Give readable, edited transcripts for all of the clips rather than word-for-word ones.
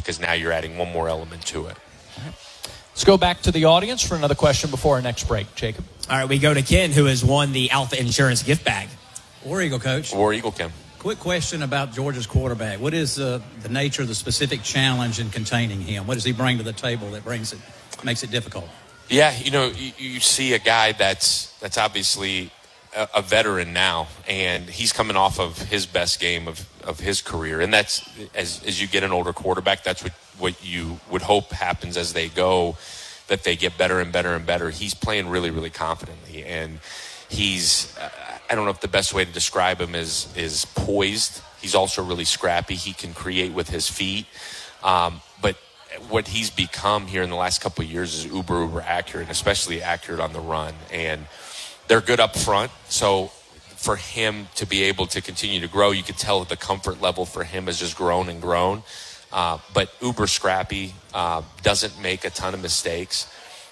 because now you're adding one more element to it. Let's go back to the audience for another question before our next break. Jacob. All right, we go to Ken, who has won the Alpha Insurance gift bag. War Eagle, Coach. War Eagle, Ken. Quick question about Georgia's quarterback. What is the nature of the specific challenge in containing him? What does he bring to the table that makes it difficult? Yeah, you see a guy that's obviously a veteran now, and he's coming off of his best game of his career. And that's, as you get an older quarterback, that's what you would hope happens as they go, that they get better and better and better. He's playing really, really confidently, and he's I don't know if the best way to describe him is poised. He's also really scrappy. He can create with his feet. But what he's become here in the last couple of years is uber accurate, and especially accurate on the run. And they're good up front. So for him to be able to continue to grow, you could tell that the comfort level for him has just grown and grown. But uber scrappy, doesn't make a ton of mistakes,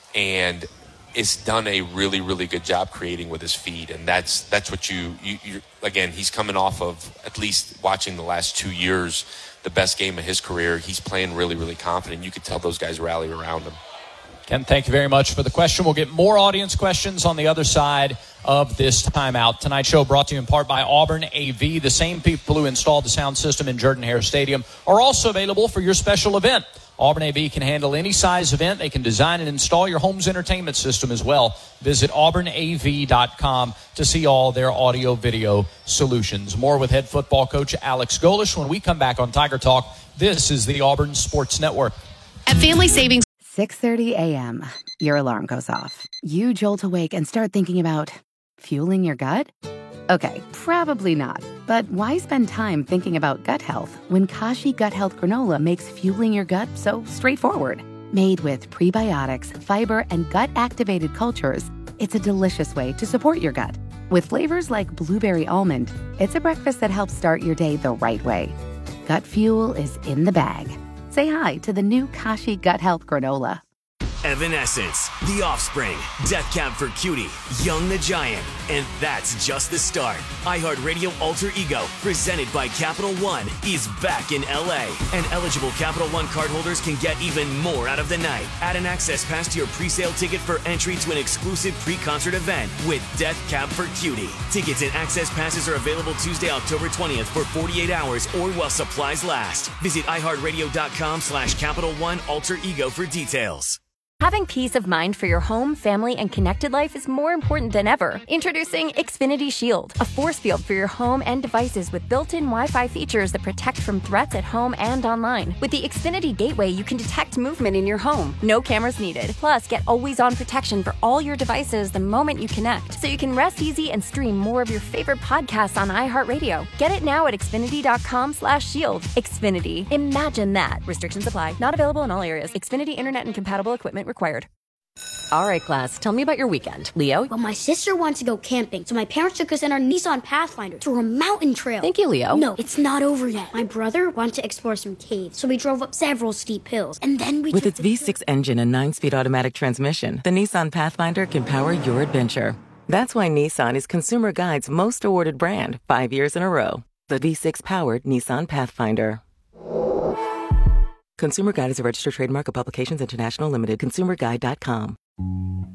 and it's done a really, really good job creating with his feet. And that's what you again, he's coming off of, at least watching the last 2 years, the best game of his career. He's playing really, really confident. You could tell those guys rally around him. Ken, thank you very much for the question. We'll get more audience questions on the other side of this timeout. Tonight's show brought to you in part by Auburn AV. The same people who installed the sound system in Jordan-Hare Stadium are also available for your special event. Auburn AV can handle any size event. They can design and install your home's entertainment system as well. Visit auburnav.com to see all their audio-video solutions. More with head football coach Alex Golesh when we come back on Tiger Talk. This is the Auburn Sports Network. At Family Savings. 6:30 a.m. Your alarm goes off. You jolt awake and start thinking about fueling your gut? Okay, probably not. But why spend time thinking about gut health when Kashi Gut Health Granola makes fueling your gut so straightforward? Made with prebiotics, fiber, and gut-activated cultures, it's a delicious way to support your gut. With flavors like blueberry almond, it's a breakfast that helps start your day the right way. Gut fuel is in the bag. Say hi to the new Kashi Gut Health Granola. Evanescence, The Offspring, Death Cab for Cutie, Young the Giant, and that's just the start. iHeartRadio Alter Ego, presented by Capital One, is back in LA, and eligible Capital One cardholders can get even more out of the night. Add an access pass to your pre-sale ticket for entry to an exclusive pre-concert event with Death Cab for Cutie. Tickets and access passes are available Tuesday, October 20th for 48 hours or while supplies last. Visit iHeartRadio.com/Capital One Alter Ego for details. Having peace of mind for your home, family, and connected life is more important than ever. Introducing Xfinity Shield, a force field for your home and devices with built-in Wi-Fi features that protect from threats at home and online. With the Xfinity Gateway, you can detect movement in your home. No cameras needed. Plus, get always-on protection for all your devices the moment you connect, so you can rest easy and stream more of your favorite podcasts on iHeartRadio. Get it now at Xfinity.com/shield. Xfinity. Imagine that. Restrictions apply. Not available in all areas. Xfinity Internet and compatible equipment required. All right, class, tell me about your weekend. Leo? Well, my sister wants to go camping, so my parents took us in our Nissan Pathfinder to a mountain trail. Thank you, Leo. No, it's not over yet. My brother wanted to explore some caves, so we drove up several steep hills, and then we With its V6 engine and 9-speed automatic transmission, the Nissan Pathfinder can power your adventure. That's why Nissan is Consumer Guide's most awarded brand 5 years in a row. The V6-powered Nissan Pathfinder. Consumer Guide is a registered trademark of Publications International Limited. ConsumerGuide.com.